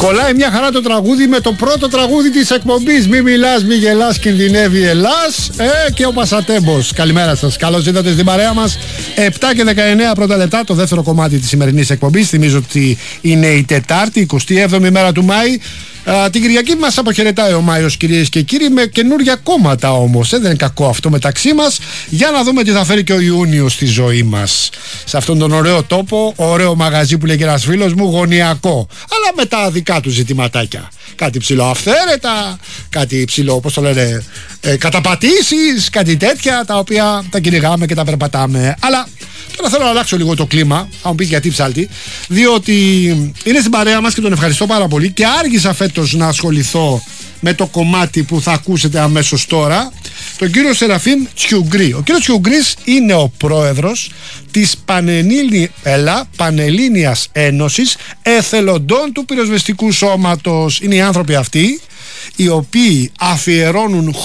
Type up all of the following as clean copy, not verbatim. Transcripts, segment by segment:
Κολλάει μια χαρά το τραγούδι με το πρώτο τραγούδι της εκπομπής. Μη μιλάς, μη γελάς, κινδυνεύει Ελλάς. Και ο Πασατέμπος. Καλημέρα σας. Καλώς ήρθατε στην παρέα μας. 7 και 19 πρώτα λεπτά, το δεύτερο κομμάτι της σημερινής εκπομπής. Θυμίζω ότι είναι η Τετάρτη, 27η μέρα του Μάη. Την Κυριακή μας αποχαιρετάει ο Μάιος, κυρίες και κύριοι, με καινούρια κόμματα όμως. Δεν είναι κακό αυτό μεταξύ μας. Για να δούμε τι θα φέρει και ο Ιούνιος στη ζωή μας. Σε αυτόν τον ωραίο τόπο, ωραίο μαγαζί που λέει και ένας φίλος μου, γωνιακό. Αλλά με τα δικά του ζητηματάκια. Κάτι ψηλό αυθαίρετα, κάτι ψηλό, πώς το λένε, καταπατήσεις, κάτι τέτοια τα οποία τα κυνηγάμε και τα περπατάμε. Αλλά τώρα θέλω να αλλάξω λίγο το κλίμα, θα μου πει γιατί ψάλτη, διότι είναι στην παρέα μας και τον ευχαριστώ πάρα πολύ και άργησα φέτος να ασχοληθώ με το κομμάτι που θα ακούσετε αμέσως τώρα, τον κύριο Σεραφείμ Τσιουγκρή. Ο κύριος Τσιουγκρής είναι ο πρόεδρος της Πανελλήνιας Ένωσης Εθελοντών του Πυροσβεστικού Σώματος. Είναι οι άνθρωποι αυτοί οι οποίοι αφιερώνουν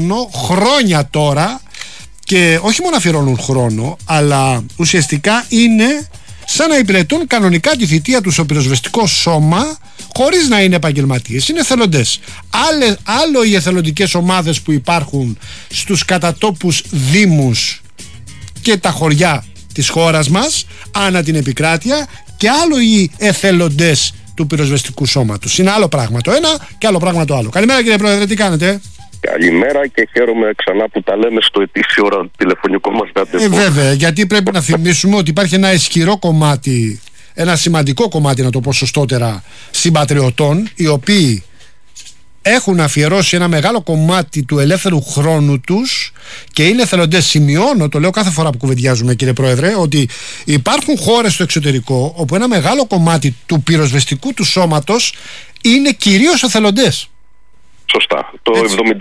χρόνια τώρα, και όχι μόνο αφιερώνουν χρόνο, αλλά ουσιαστικά είναι σαν να υπηρετούν κανονικά τη θητεία του στο πυροσβεστικό σώμα, χωρίς να είναι επαγγελματίες. Είναι εθελοντές. Άλλο οι εθελοντικές ομάδες που υπάρχουν στους κατατόπους δήμους και τα χωριά της χώρας μας, ανά την επικράτεια, και άλλο οι εθελοντές του πυροσβεστικού σώματος. Είναι άλλο πράγμα το ένα και άλλο πράγμα το άλλο. Καλημέρα κύριε Πρόεδρε, τι κάνετε? Καλημέρα και χαίρομαι ξανά που τα λέμε στο ετήσιο τηλεφωνικό μας ραντεβού. Βέβαια, γιατί πρέπει να θυμίσουμε ότι υπάρχει ένα ισχυρό κομμάτι, ένα σημαντικό κομμάτι, να το πω σωστότερα, συμπατριωτών, οι οποίοι έχουν αφιερώσει ένα μεγάλο κομμάτι του ελεύθερου χρόνου τους και είναι εθελοντές. Σημειώνω, το λέω κάθε φορά που κουβεντιάζουμε κύριε Πρόεδρε, ότι υπάρχουν χώρες στο εξωτερικό όπου ένα μεγάλο κομμάτι του πυροσβεστικού του σώματος είναι κυρίως εθελοντές. Σωστά. Το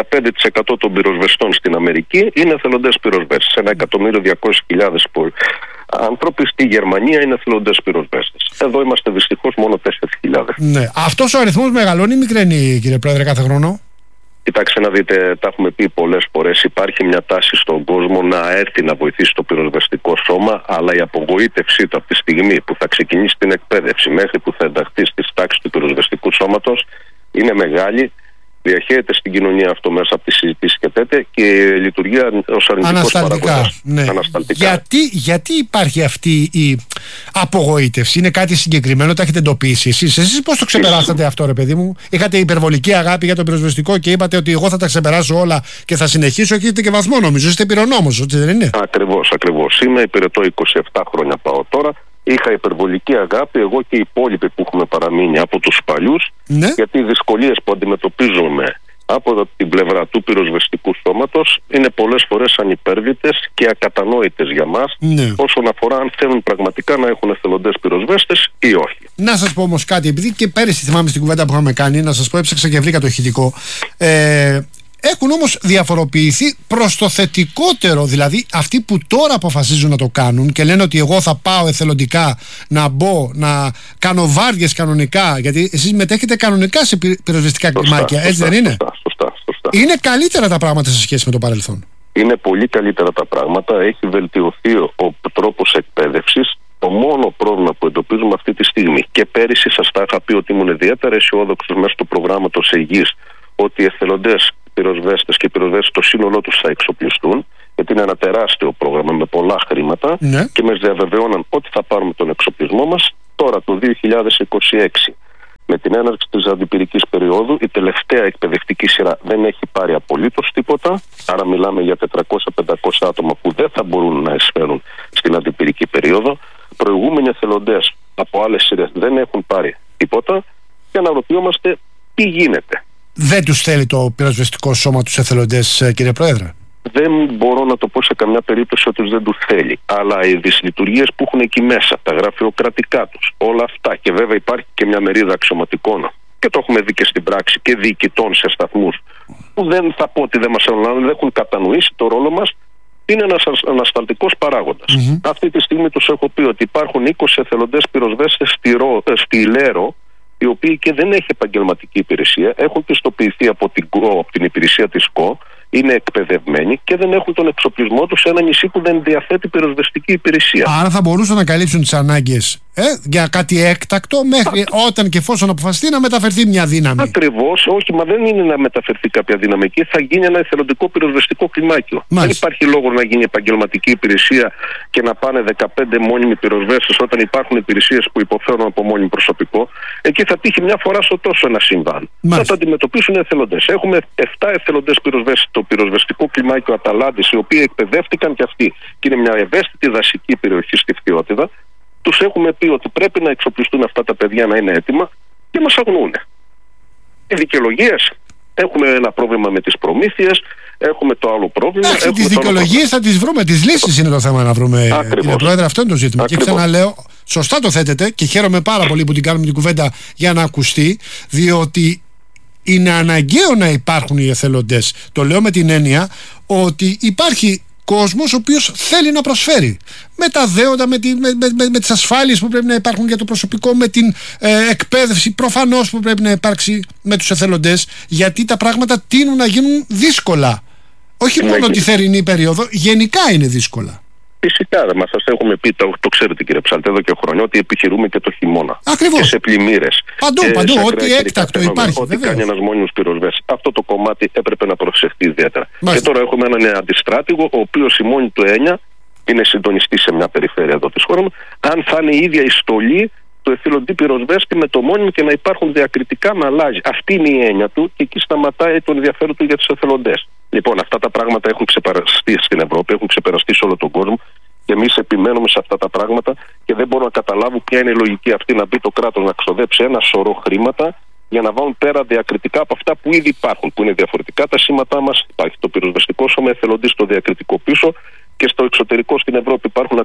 75% των πυροσβεστών στην Αμερική είναι εθελοντές πυροσβέστες. 1.200.000 άνθρωποι στη Γερμανία είναι εθελοντές πυροσβέστες. Εδώ είμαστε δυστυχώς μόνο 4.000. Ναι. Αυτός ο αριθμός μεγαλώνει ή μικραίνει κύριε Πρόεδρε κάθε χρόνο? Κοιτάξτε να δείτε, τα έχουμε πει πολλές φορές, υπάρχει μια τάση στον κόσμο να έρθει να βοηθήσει το πυροσβεστικό σώμα, αλλά η απογοήτευσή του από τη στιγμή που θα ξεκινήσει την εκπαίδευση μέχρι που θα ενταχθεί στις τάξεις του πυροσβεστικού σώματος είναι μεγάλη. Διαχέεται στην κοινωνία αυτό μέσα από τις συζητήσεις και τέτοια και λειτουργεί ως αρνητικός παράγοντας. Ναι. Ανασταλτικά. Γιατί υπάρχει αυτή η απογοήτευση? Είναι κάτι συγκεκριμένο, τα έχετε εντοπίσει εσείς πώς το ξεπεράσατε αυτό ρε παιδί μου? Είχατε υπερβολική αγάπη για το πυροσβεστικό και είπατε ότι εγώ θα τα ξεπεράσω όλα και θα συνεχίσω, και έχετε και βαθμό νομίζω, είστε πυρονόμος, έτσι δεν είναι? Ακριβώς. Είμαι υπηρετώ 27 χρόνια πάω τώρα. Είχα υπερβολική αγάπη, εγώ και οι υπόλοιποι που έχουμε παραμείνει από τους παλιούς, ναι. Γιατί οι δυσκολίες που αντιμετωπίζουμε από την πλευρά του πυροσβεστικού σώματος είναι πολλές φορές ανυπέρβητες και ακατανόητες για μας, ναι. Όσον αφορά αν θέλουν πραγματικά να έχουν εθελοντές πυροσβέστες ή όχι. Να σας πω όμως κάτι, επειδή και πέρυσι θυμάμαι στην κουβέντα που είχαμε κάνει, να σας πω, έψαξα και βρήκα το ηχητικό. Έχουν όμως διαφοροποιηθεί προς το θετικότερο, δηλαδή αυτοί που τώρα αποφασίζουν να το κάνουν και λένε ότι εγώ θα πάω εθελοντικά να μπω, να κάνω βάρδιες κανονικά, γιατί εσείς μετέχετε κανονικά σε πυροσβεστικά κλιμάκια, έτσι δεν είναι? Σωστά. Είναι καλύτερα τα πράγματα σε σχέση με το παρελθόν? Είναι πολύ καλύτερα τα πράγματα, έχει βελτιωθεί ο τρόπος εκπαίδευσης. Το μόνο πρόβλημα που εντοπίζουμε αυτή τη στιγμή, και πέρυσι σας τα είχα πει ότι ήμουν ιδιαίτερα αισιόδοξος μέσω του προγράμματος ΕΓΙΣ, ότι οι εθελοντές πυροσβέστες και πυροσβέστες το σύνολό τους θα εξοπλιστούν, γιατί είναι ένα τεράστιο πρόγραμμα με πολλά χρήματα, ναι. Και μας διαβεβαιώναν ότι θα πάρουμε τον εξοπλισμό μας. Τώρα το 2026 με την έναρξη της αντιπυρικής περίοδου η τελευταία εκπαιδευτική σειρά δεν έχει πάρει απολύτως τίποτα, άρα μιλάμε για 400-500 άτομα που δεν θα μπορούν να εισφέρουν στην αντιπυρική περίοδο. Προηγούμενοι εθελοντές από άλλες σειρές δεν έχουν πάρει τίποτα και αναρωτιόμαστε τι γίνεται. Δεν τους θέλει το πυροσβεστικό σώμα τους εθελοντές, κύριε Πρόεδρε? Δεν μπορώ να το πω σε καμιά περίπτωση ότι δεν τους θέλει. Αλλά οι δυσλειτουργίες που έχουν εκεί μέσα, τα γραφειοκρατικά τους, όλα αυτά, και βέβαια υπάρχει και μια μερίδα αξιωματικών, και το έχουμε δει και στην πράξη, και διοικητών σε σταθμούς, που δεν θα πω ότι δεν μας αναλαμβάνουν, δεν έχουν κατανοήσει το ρόλο μας, είναι ένας ανασταλτικός παράγοντας. Αυτή τη στιγμή τους έχω πει ότι υπάρχουν 20 εθελοντές πυροσβέστες στη Λέρο, οι οποίοι και δεν έχει επαγγελματική υπηρεσία, έχουν πιστοποιηθεί από την υπηρεσία της ΚΟ, είναι εκπαιδευμένοι και δεν έχουν τον εξοπλισμό τους σε ένα νησί που δεν διαθέτει πυροσβεστική υπηρεσία. Άρα θα μπορούσαν να καλύψουν τις ανάγκες για κάτι έκτακτο, μέχρι όταν και εφόσον αποφασιστεί να μεταφερθεί μια δύναμη. Ακριβώς, όχι, μα δεν είναι να μεταφερθεί κάποια δύναμη εκεί, θα γίνει ένα εθελοντικό πυροσβεστικό κλιμάκιο. Δεν υπάρχει λόγο να γίνει επαγγελματική υπηρεσία και να πάνε 15 μόνιμοι πυροσβέστες όταν υπάρχουν υπηρεσίες που υποφέρουν από μόνιμο προσωπικό. Εκεί θα τύχει μια φορά στο τόσο ένα συμβάν. Θα το αντιμετωπίσουν οι εθελοντές. Έχουμε 7 εθελοντές πυροσβέστες στο πυροσβεστικό κλιμάκιο Αταλάντης, οι οποίοι εκπαιδεύτηκαν και αυτοί. Και είναι μια ευαίσθητη δασική περιοχή στη Φθιώτιδα. Τους έχουμε πει ότι πρέπει να εξοπλιστούν αυτά τα παιδιά να είναι έτοιμα και μας αγνοούν. Οι δικαιολογίες. Έχουμε ένα πρόβλημα με τις προμήθειες, έχουμε το άλλο πρόβλημα. Τις δικαιολογίες θα τις βρούμε, τις λύσεις είναι το θέμα να βρούμε. Κύριε Πρόεδρε, αυτό είναι το ζήτημα. Ακριβώς. Και ξαναλέω, σωστά το θέτετε και χαίρομαι πάρα πολύ που την κάνουμε την κουβέντα για να ακουστεί, διότι είναι αναγκαίο να υπάρχουν οι εθελοντές. Το λέω με την έννοια ότι υπάρχει κόσμος ο οποίος θέλει να προσφέρει με τα δέοντα, με τις ασφάλειες που πρέπει να υπάρχουν για το προσωπικό, με την εκπαίδευση προφανώς που πρέπει να υπάρξει με τους εθελοντές, γιατί τα πράγματα τείνουν να γίνουν δύσκολα. Όχι μόνο τη θερινή περίοδο, γενικά είναι δύσκολα. Φυσικά, μας σας έχουμε πει, το ξέρετε κύριε Ψάλτη, εδώ και χρόνια, ότι επιχειρούμε και το χειμώνα. Ακριβώς. Και σε πλημμύρες. Παντού, ό,τι έκτακτο υπάρχει. Ό,τι κάνει ένας μόνιμος πυροσβέστης. Αυτό το κομμάτι έπρεπε να προσεχθεί ιδιαίτερα. Μάλιστα. Και τώρα έχουμε έναν αντιστράτηγο, ο οποίος η μόνη του έννοια είναι συντονιστή σε μια περιφέρεια εδώ της χώρας, αν θα είναι η ίδια η στολή του εθελοντή πυροσβέστη με το μόνιμο και να υπάρχουν διακριτικά να αλλάζει. Αυτή είναι η έννοια του και εκεί σταματάει το ενδιαφέρον του για τους εθελοντές. Λοιπόν, αυτά τα πράγματα έχουν ξεπεραστεί στην Ευρώπη, έχουν ξεπεραστεί σε όλο τον κόσμο και εμείς επιμένουμε σε αυτά τα πράγματα και δεν μπορώ να καταλάβω ποια είναι η λογική αυτή να μπει το κράτος να ξοδέψει ένα σωρό χρήματα για να βάλουν πέρα διακριτικά από αυτά που ήδη υπάρχουν, που είναι διαφορετικά τα σήματά μας. Υπάρχει το πυροσβεστικό σώμα εθελοντής στο διακριτικό πίσω και στο εξωτερικό στην Ευρώπη υπάρχουν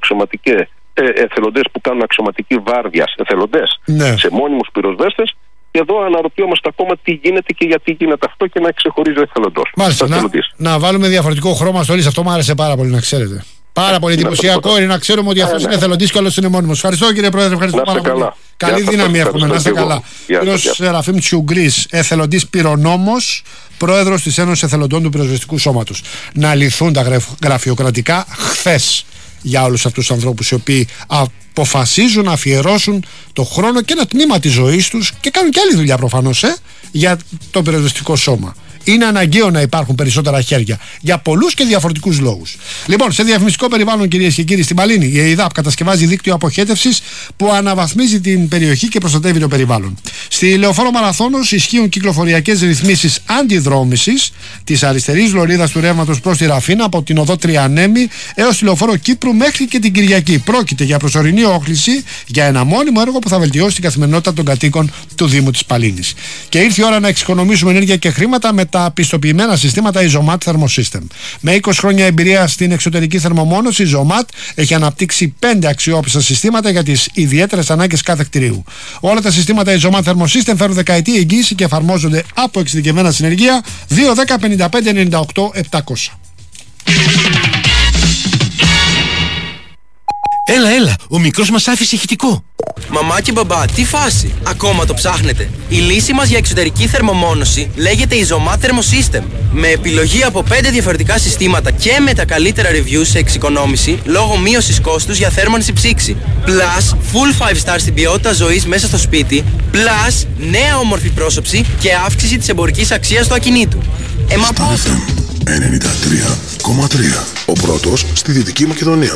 εθελοντές που κάνουν αξιωματική βάρδια, εθελοντές σε μόνιμους πυροσβέστες. Και εδώ αναρωτιόμαστε ακόμα τι γίνεται και γιατί γίνεται αυτό και να ξεχωρίζει ο εθελοντός. Μάλιστα, να βάλουμε διαφορετικό χρώμα στο όλης, αυτό μου άρεσε πάρα πολύ να ξέρετε. Πάρα πολύ εντυπωσιακό είναι να ξέρουμε ότι αυτός είναι εθελοντής και όλος είναι μόνιμος. Ευχαριστώ κύριε Πρόεδρε, ευχαριστώ πάρα πολύ. Καλή δύναμη εύχομαι, να είστε καλά. Κύριος Σεραφείμ Τσιουγκρής, εθελοντής πυρονόμος, πρόεδρος της Ένωσης Εθελοντών του Πυροσβεστικού Σώματος. Να λυθούν τα γραφειοκρατικά χθες για όλους αυτούς τους ανθρώπους οι οποίοι αποφασίζουν να αφιερώσουν το χρόνο και ένα τμήμα της ζωής τους και κάνουν και άλλη δουλειά προφανώς για το πυροσβεστικό σώμα. Είναι αναγκαίο να υπάρχουν περισσότερα χέρια για πολλούς και διαφορετικούς λόγους. Λοιπόν, σε διαφημιστικό περιβάλλον, κυρίες και κύριοι, στην Παλίνη, η ΕΙΔΑΠ κατασκευάζει δίκτυο αποχέτευσης που αναβαθμίζει την περιοχή και προστατεύει το περιβάλλον. Στη Λεωφόρο Μαραθώνος ισχύουν κυκλοφοριακές ρυθμίσεις αντιδρόμησης της αριστερής λωρίδας του ρεύματος προς τη Ραφίνα από την οδό Τριανέμη έως τη Λεωφόρο Κύπρου μέχρι και την Κυριακή. Πρόκειται για προσωρινή όχληση για ένα μόνιμο έργο που θα βελτιώσει την καθημερινότητα των κατοίκων του Δήμου της Παλίνης. Και ήρθε η ώρα να εξοικονομήσουμε ενέργεια και χρήματα με τα πιστοποιημένα συστήματα Isomat Thermosystem. Με 20 χρόνια εμπειρία στην εξωτερική θερμομόνωση, η Isomat έχει αναπτύξει 5 αξιόπιστα συστήματα για τις ιδιαίτερες ανάγκες κάθε κτηρίου. Όλα τα συστήματα Isomat Thermosystem φέρουν δεκαετή εγγύηση και εφαρμόζονται από εξειδικευμένα συνεργεία 210 55 98 700. Έλα, ο μικρός μας άφησε ηχητικό. Μαμά και μπαμπά, τι φάση, ακόμα το ψάχνετε? Η λύση μας για εξωτερική θερμομόνωση λέγεται Isomat Thermosystem. Με επιλογή από 5 διαφορετικά συστήματα και με τα καλύτερα reviews σε εξοικονόμηση λόγω μείωσης κόστους για θέρμανση ψήξη. Plus, full 5 star στην ποιότητα ζωής μέσα στο σπίτι. Plus, νέα όμορφη πρόσωψη και αύξηση της εμπορικής αξίας του ακινήτου. Star FM 93,3. Ο πρώτος στη Δυτική Μακεδονία.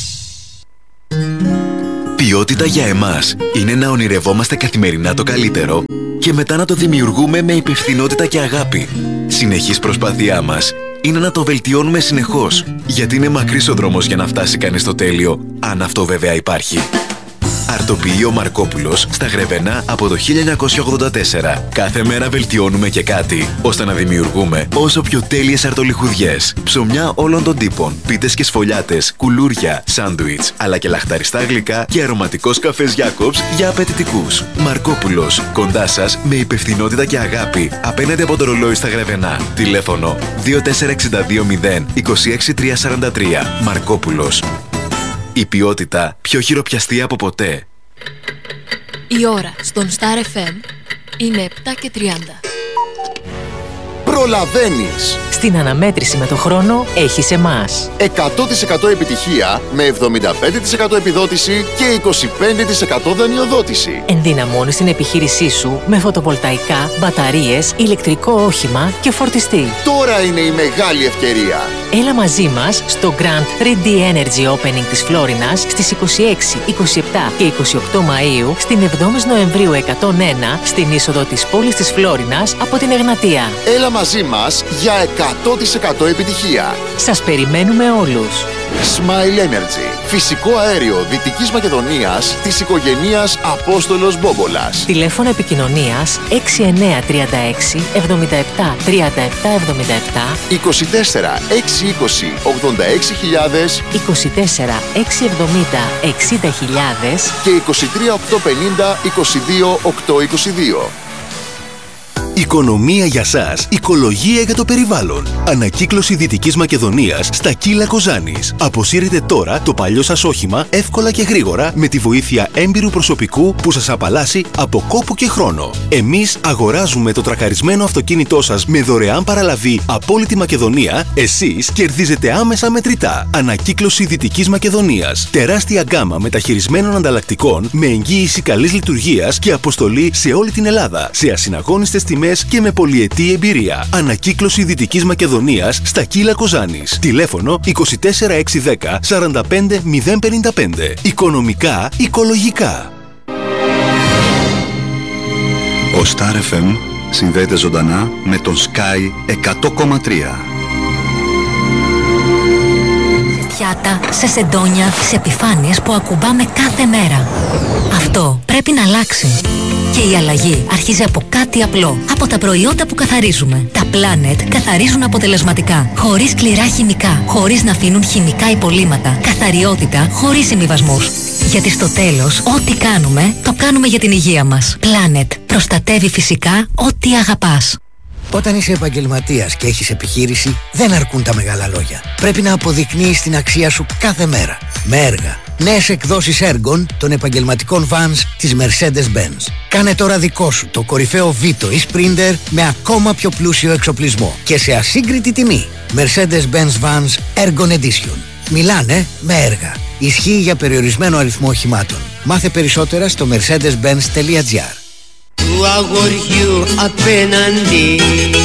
Ποιότητα για εμάς είναι να ονειρευόμαστε καθημερινά το καλύτερο και μετά να το δημιουργούμε με υπευθυνότητα και αγάπη. Συνεχής προσπάθειά μας είναι να το βελτιώνουμε συνεχώς, γιατί είναι μακρύς ο δρόμος για να φτάσει κανείς στο τέλειο, αν αυτό βέβαια υπάρχει. Αρτοποιείο Μαρκόπουλος στα Γρεβενά από το 1984. Κάθε μέρα βελτιώνουμε και κάτι, ώστε να δημιουργούμε όσο πιο τέλειες αρτολιχουδιές. Ψωμιά όλων των τύπων, πίτες και σφολιάτες, κουλούρια, σάντουιτς, αλλά και λαχταριστά γλυκά και αρωματικός καφές Jacobs για απαιτητικούς. Μαρκόπουλος, κοντά σας με υπευθυνότητα και αγάπη, απέναντι από το ρολόι στα Γρεβενά. Τηλέφωνο 24620 26343. Μαρκόπουλος. Η ποιότητα πιο χειροπιαστή από ποτέ. Η ώρα στον Star FM είναι 7:30. Προλαβαίνεις. Στην αναμέτρηση με το χρόνο έχεις εμάς. 100% επιτυχία με 75% επιδότηση και 25% δανειοδότηση. Ενδυναμώνεις την επιχείρησή σου με φωτοβολταϊκά, μπαταρίες, ηλεκτρικό όχημα και φορτιστή. Τώρα είναι η μεγάλη ευκαιρία. Έλα μαζί μας στο Grand 3D Energy Opening της Φλόρινας στις 26, 27 και 28 Μαΐου, στην 7η Νοεμβρίου 101, στην είσοδο της πόλης της Φλόρινας από την Εγνατία. Έλα μαζί μας για 100% επιτυχία. Σας περιμένουμε όλους. Smile Energy. Φυσικό αέριο Δυτικής Μακεδονίας της οικογενείας Απόστολος Μπόμπολας. Τηλέφωνο επικοινωνίας 6936 77 37 77 24 620 86.000 24 670 60.000 και 23 850 22 822. Οικονομία για σας, οικολογία για το περιβάλλον. Ανακύκλωση Δυτικής Μακεδονίας στα Κύλα Κοζάνης. Αποσύρετε τώρα το παλιό σας όχημα εύκολα και γρήγορα με τη βοήθεια έμπειρου προσωπικού που σας απαλλάσσει από κόπο και χρόνο. Εμείς αγοράζουμε το τρακαρισμένο αυτοκίνητό σας με δωρεάν παραλαβή από όλη τη Μακεδονία. Εσείς κερδίζετε άμεσα μετρητά. Ανακύκλωση Δυτικής Μακεδονίας. Τεράστια γκάμα μεταχειρισμένων ανταλλακτικών με εγγύηση καλής λειτουργίας και αποστολή σε όλη την Ελλάδα. Σε ασυναγώνιστες τιμές και με πολυετή εμπειρία. Ανακύκλωση Δυτικής Μακεδονίας στα Κύλα Κοζάνης. Τηλέφωνο 24610 45055. Οικονομικά, οικολογικά. Ο Star FM συνδέεται ζωντανά με τον Sky 100,3. Πιάτα, σε σεντόνια, σε επιφάνειες που ακουμπάμε κάθε μέρα. Αυτό πρέπει να αλλάξει. Και η αλλαγή αρχίζει από κάτι απλό. Από τα προϊόντα που καθαρίζουμε. Τα Planet καθαρίζουν αποτελεσματικά. Χωρίς σκληρά χημικά. Χωρίς να αφήνουν χημικά υπολείμματα. Καθαριότητα χωρίς συμβιβασμούς. Γιατί στο τέλος, ό,τι κάνουμε, το κάνουμε για την υγεία μας. Planet προστατεύει φυσικά ό,τι αγαπάς. Όταν είσαι επαγγελματίας και έχεις επιχείρηση, δεν αρκούν τα μεγάλα λόγια. Πρέπει να αποδεικνύεις την αξία σου κάθε μέρα. Με έργα. Νέες εκδόσεις έργων των επαγγελματικών vans της Mercedes-Benz. Κάνε τώρα δικό σου το κορυφαίο Vito ή Sprinter με ακόμα πιο πλούσιο εξοπλισμό και σε ασύγκριτη τιμή. Mercedes-Benz Vans Ergon Edition. Μιλάνε με έργα. Ισχύει για περιορισμένο αριθμό οχημάτων. Μάθε περισσότερα στο mercedes-benz.gr. Του αγοριού απέναντι.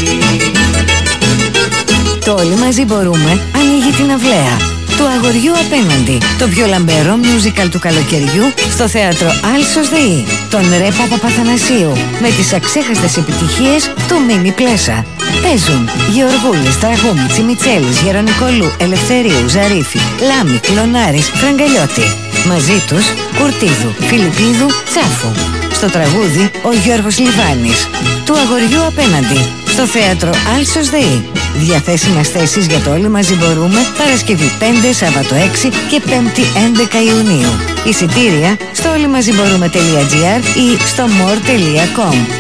Το Όλοι Μαζί Μπορούμε ανοίγει την αυλαία. Του αγοριού απέναντι. Το πιο λαμπερό musical του καλοκαιριού στο θέατρο Άλσος ΔΕΗ. Τον Ρε Παπαθανασίου με τις αξέχαστες επιτυχίες του Μίμη Πλέσα. Παίζουν Γεωργούλης, Τραγούμη, Τσιμιτσέλης, Γερονικολού, Ελευθερίου, Ζαρίφη, Λάμη, Κλωνάρης, Φραγκαλιώτη. Μαζί τους Κουρτίδου, Φιλιππίδου, Τσάφου. Στο τραγούδι ο Γιώργος Λιβάνης. Του αγοριού απέναντι. Στο θέατρο Άλσος ΔΕΗ. Διαθέσιμες θέσεις για το Όλοι Μαζί Μπορούμε Παρασκευή 5, Σάββατο 6 και 5η 11 Ιουνίου. Εισιτήρια στο όλημαζιμπορούμε.gr ή στο more.com.